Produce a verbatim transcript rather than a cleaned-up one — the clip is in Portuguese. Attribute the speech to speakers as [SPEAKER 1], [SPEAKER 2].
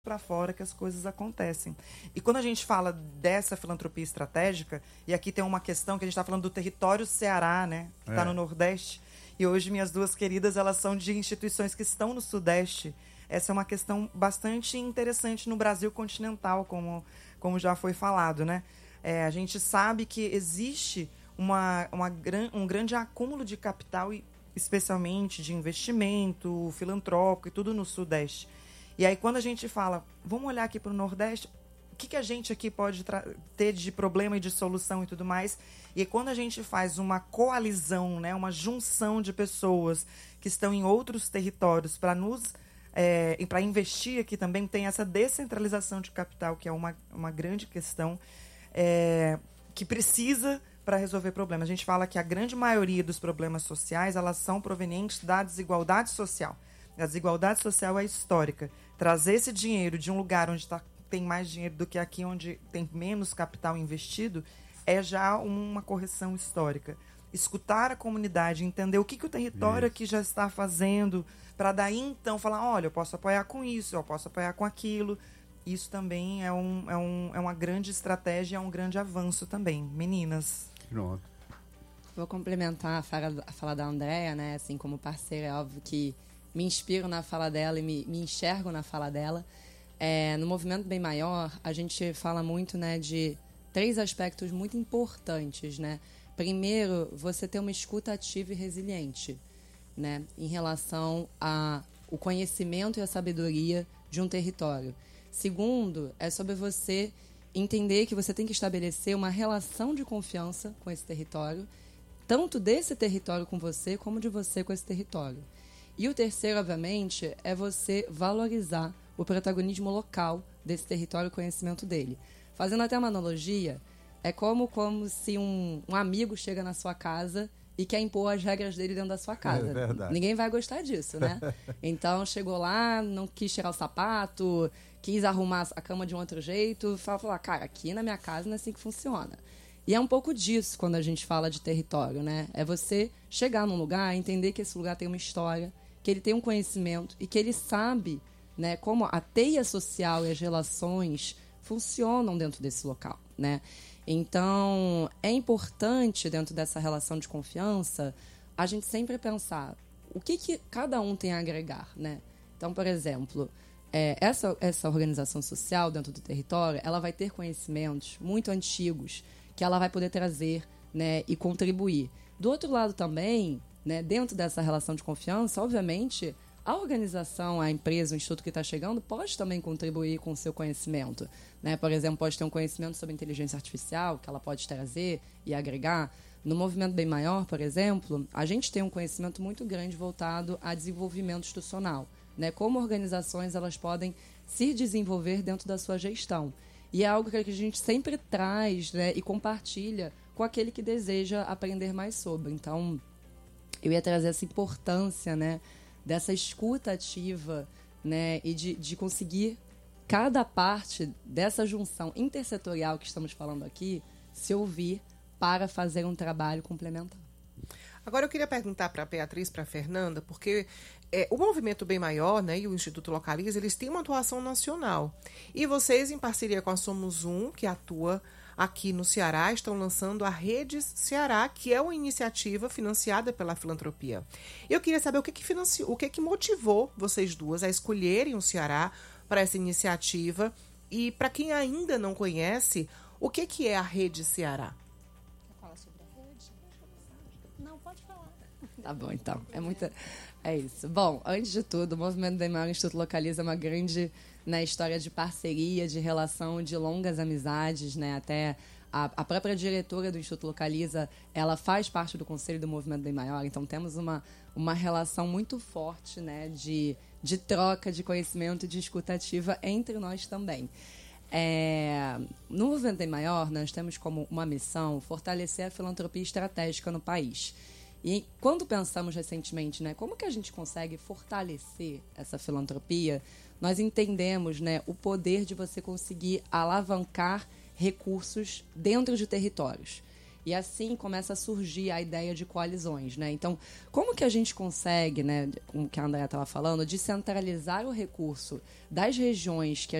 [SPEAKER 1] para fora que as coisas acontecem. E quando a gente fala dessa filantropia estratégica, e aqui tem uma questão que a gente está falando do território Ceará, né, que está é. no Nordeste, e hoje minhas duas queridas, elas são de instituições que estão no Sudeste. Essa é uma questão bastante interessante no Brasil continental, como, como já foi falado, né? É, a gente sabe que existe uma, uma gran, um grande acúmulo de capital, especialmente de investimento filantrópico e tudo no Sudeste. E aí, quando a gente fala, vamos olhar aqui para o Nordeste, o que, que a gente aqui pode ter de problema e de solução e tudo mais? E aí, quando a gente faz uma coalizão, né, uma junção de pessoas que estão em outros territórios para nos é, para investir aqui também, tem essa descentralização de capital, que é uma, uma grande questão é, que precisa para resolver problemas. A gente fala que a grande maioria dos problemas sociais, elas são provenientes da desigualdade social. A desigualdade social é histórica. Trazer esse dinheiro de um lugar onde tá, tem mais dinheiro do que aqui onde tem menos capital investido é já uma correção histórica. Escutar a comunidade, entender o que, que o território isso. aqui já está fazendo, para daí então falar, olha, eu posso apoiar com isso, eu posso apoiar com aquilo. Isso também é, um, é, um, é uma grande estratégia, é um grande avanço também. Meninas.
[SPEAKER 2] Pronto.
[SPEAKER 3] Vou complementar a fala, a fala da Andréia, né? Assim, como parceira, é óbvio que me inspiro na fala dela e me, me enxergo na fala dela. É, no Movimento Bem Maior, a gente fala muito, né, de três aspectos muito importantes, né? Primeiro, você ter uma escuta ativa e resiliente, né, em relação ao conhecimento e a sabedoria de um território. Segundo, é sobre você entender que você tem que estabelecer uma relação de confiança com esse território, tanto desse território com você, como de você com esse território. E o terceiro, obviamente, é você valorizar o protagonismo local desse território e o conhecimento dele. Fazendo até uma analogia, é como, como se um, um amigo chega na sua casa e quer impor as regras dele dentro da sua casa.
[SPEAKER 2] É verdade.
[SPEAKER 3] Ninguém vai gostar disso, né? Então, chegou lá, não quis tirar o sapato, quis arrumar a cama de um outro jeito, fala, cara, aqui na minha casa não é assim que funciona. E é um pouco disso quando a gente fala de território, né? É você chegar num lugar, entender que esse lugar tem uma história, que ele tem um conhecimento e que ele sabe, né, como a teia social e as relações funcionam dentro desse local, né? Então, é importante, dentro dessa relação de confiança, a gente sempre pensar o que, que cada um tem a agregar, né? Então, por exemplo, é, essa, essa organização social dentro do território, ela vai ter conhecimentos muito antigos que ela vai poder trazer, né, e contribuir. Do outro lado também, né, dentro dessa relação de confiança, obviamente, a organização, a empresa, o instituto que está chegando pode também contribuir com o seu conhecimento, né? Por exemplo, pode ter um conhecimento sobre inteligência artificial que ela pode trazer e agregar. No Movimento Bem Maior, por exemplo, a gente tem um conhecimento muito grande voltado a desenvolvimento institucional, né? Como organizações elas podem se desenvolver dentro da sua gestão. E é algo que a gente sempre traz, né, e compartilha com aquele que deseja aprender mais sobre. Então, eu ia trazer essa importância, né, dessa escuta ativa, né, e de, de conseguir cada parte dessa junção intersetorial que estamos falando aqui se ouvir para fazer um trabalho complementar.
[SPEAKER 4] Agora eu queria perguntar para a Beatriz, para a Fernanda, porque é, o Movimento Bem Maior, né, e o Instituto Localiza, eles têm uma atuação nacional. E vocês, em parceria com a Somos Um, que atua aqui no Ceará, estão lançando a Redes Ceará, que é uma iniciativa financiada pela filantropia. Eu queria saber o que que, financi... o que que motivou vocês duas a escolherem o Ceará para essa iniciativa e, para quem ainda não conhece, o que que é a Rede Ceará?
[SPEAKER 3] Quer falar sobre a rede? Não, pode falar. Tá bom, então. É muita... É isso. Bom, antes de tudo, o Movimento Bem Maior Instituto Localiza é uma grande, né, história de parceria, de relação, de longas amizades, né? Até a, a própria diretora do Instituto Localiza, ela faz parte do conselho do Movimento Bem Maior, então temos uma, uma relação muito forte, né, de, de troca de conhecimento e de escutativa entre nós também. É, no Movimento Bem Maior, nós temos como uma missão fortalecer a filantropia estratégica no país. E quando pensamos recentemente, né, como que a gente consegue fortalecer essa filantropia, nós entendemos, né, o poder de você conseguir alavancar recursos dentro de territórios. E assim começa a surgir a ideia de coalizões, né? Então, como que a gente consegue, né, como que a Andréa estava falando, descentralizar o recurso das regiões que